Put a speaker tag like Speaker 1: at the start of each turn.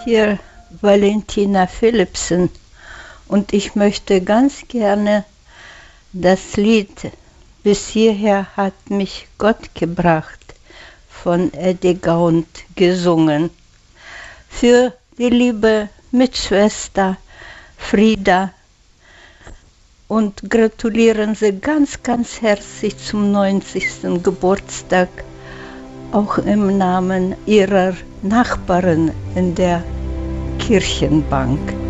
Speaker 1: Hier Valentina Philipsen und ich möchte ganz gerne das Lied "Bis hierher hat mich Gott gebracht" von Eddie Gaunt gesungen. Für die liebe Mitschwester Frieda und gratulieren Sie ganz, ganz herzlich zum 90. Geburtstag, auch im Namen Ihrer Nachbarin in der Kirchenbank.